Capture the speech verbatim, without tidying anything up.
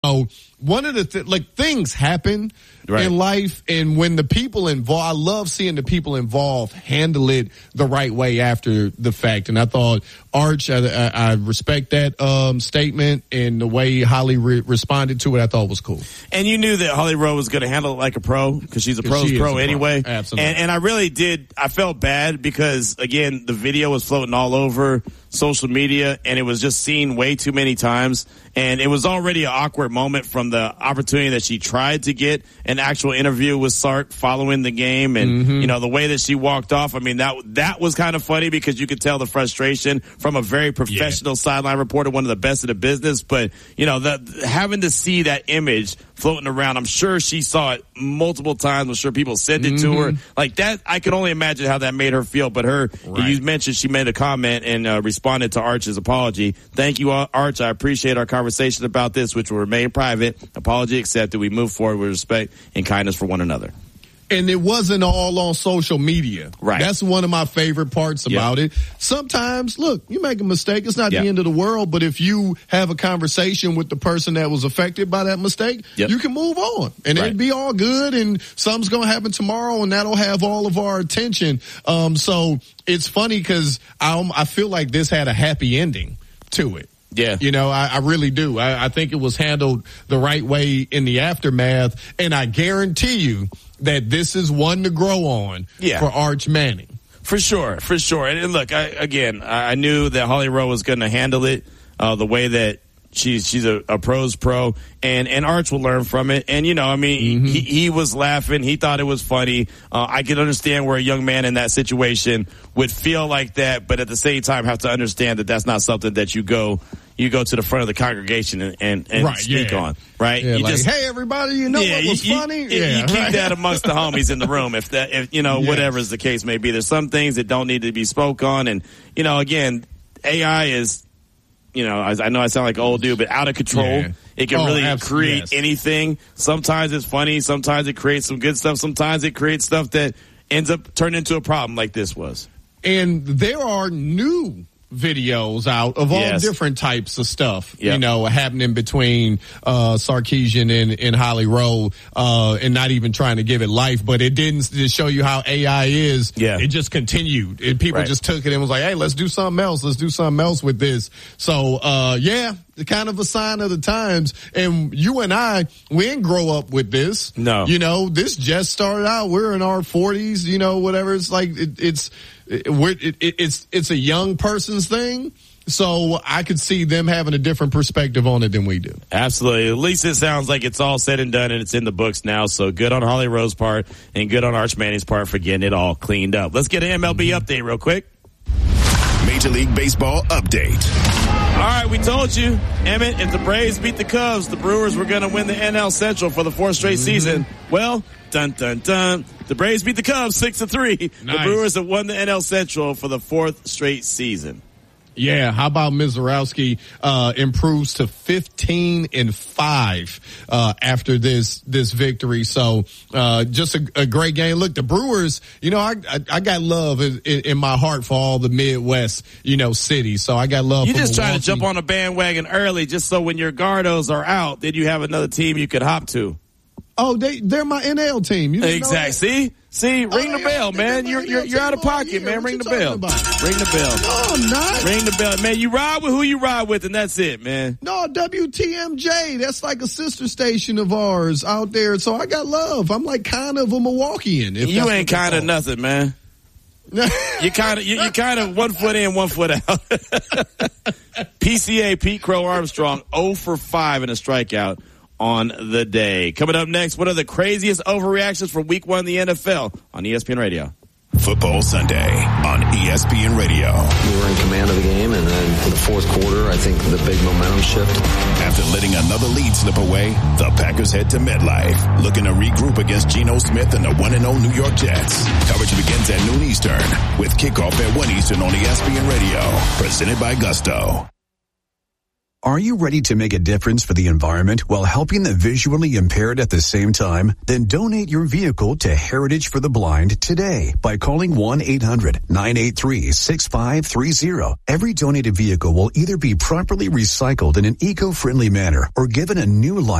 So one of the th- like things happen right. in life, and when the people involved, I love seeing the people involved handle it the right way after the fact. And I thought Arch, I, I, I respect that um, statement, and the way Holly re- responded to it, I thought was cool. And you knew that Holly Rowe was going to handle it like a pro, because she's a pro's she pro anyway. Pro. Absolutely. And, and I really did. I felt bad because again, the video was floating all over social media, and it was just seen way too many times. And it was already an awkward moment from the opportunity that she tried to get an actual interview with Sark following the game. And, mm-hmm. you know, the way that she walked off, I mean, that that was kind of funny because you could tell the frustration from a very professional yeah. sideline reporter, one of the best in the business. But, you know, the, having to see that image floating around, I'm sure she saw it multiple times. I'm sure people sent it mm-hmm. to her. Like that, I can only imagine how that made her feel. But her, right. you mentioned she made a comment and uh, responded to Arch's apology. Thank you, Arch. I appreciate our conversation about this, which will remain private. Apology accepted. We move forward with respect and kindness for one another. And it wasn't all on social media. Right. That's one of my favorite parts about yep. it. Sometimes, look, you make a mistake. It's not yep. the end of the world. But if you have a conversation with the person that was affected by that mistake, yep. you can move on. And right. it'd be all good. And something's going to happen tomorrow, and that'll have all of our attention. Um, so it's funny because I, I feel like this had a happy ending to it. Yeah. You know, I, I really do. I, I think it was handled the right way in the aftermath. And I guarantee you that this is one to grow on yeah. for Arch Manning. For sure. For sure. And, and look, I, again, I, I knew that Holly Rowe was going to handle it uh, the way that she's she's a, a pro's pro. And, and Arch will learn from it. And, you know, I mean, mm-hmm. he, he was laughing. He thought it was funny. Uh, I could understand where a young man in that situation would feel like that, but at the same time have to understand that that's not something that you go you go to the front of the congregation and, and, and right, speak yeah. on, right? Yeah, you like, just, hey, everybody, you know yeah, what was you, funny? You, yeah, you keep right. that amongst the homies in the room, if that, if you know, yes. whatever is the case may be. There's some things that don't need to be spoke on, and you know, again, A I is, you know, I, I know I sound like an old dude, but out of control. Yeah. It can oh, really create yes. anything. Sometimes it's funny. Sometimes it creates some good stuff. Sometimes it creates stuff that ends up turning into a problem like this was. And there are new videos out of all yes. different types of stuff, yep. you know, happening between uh Sarkisian and, and Holly Rowe, uh and not even trying to give it life, but it didn't just show you how A I is. Yeah. It just continued. And people right. just took it and was like, hey, let's do something else. Let's do something else with this. So uh yeah, kind of a sign of the times. And you and I, we didn't grow up with this. No. You know, this just started out. We're in our forties, you know, whatever. It's like, it, it's, it, we're, it, it's, it's a young person's thing. So I could see them having a different perspective on it than we do. Absolutely. At least it sounds like it's all said and done and it's in the books now. So good on Holly Rowe's part and good on Arch Manning's part for getting it all cleaned up. Let's get an M L B update real quick. Major League Baseball update. All right, we told you, Emmett, if the Braves beat the Cubs, the Brewers were going to win the N L Central for the fourth straight mm-hmm. season. Well, dun, dun, dun. The Braves beat the Cubs six to three. Nice. The Brewers have won the N L Central for the fourth straight season. Yeah, how about Mizorowski uh improves to fifteen and five uh after this this victory. So uh just a, a great game. Look, the Brewers, you know, I I, I got love in, in my heart for all the Midwest, you know, cities. So I got love. You for just Milwaukee. trying to jump on a bandwagon early, just so when your Gardos are out, then you have another team you could hop to. Oh, they they're my N L team. You exactly. See, see, ring oh, the bell, man. You're you're you're out of pocket, man. Ring the bell. Ring the bell. No, I'm not. Ring the bell, man. You ride with who you ride with, and that's it, man. No, W T M J. That's like a sister station of ours out there. So I got love. I'm like kind of a Milwaukeean. If you ain't kind of nothing, man. you kind of you, you kind of one foot in, one foot out. P C A Pete Crow Armstrong zero for five in a strikeout on the day. Coming up next, what are the craziest overreactions for week one in the N F L on E S P N Radio? Football Sunday on E S P N Radio. We were in command of the game, and then in the fourth quarter, I think the big momentum shift. After letting another lead slip away, the Packers head to MetLife, looking to regroup against Geno Smith and the one and oh New York Jets. Coverage begins at noon Eastern, with kickoff at one Eastern on E S P N Radio. Presented by Gusto. Are you ready to make a difference for the environment while helping the visually impaired at the same time? Then donate your vehicle to Heritage for the Blind today by calling one eight hundred nine eight three six five three zero. Every donated vehicle will either be properly recycled in an eco-friendly manner or given a new life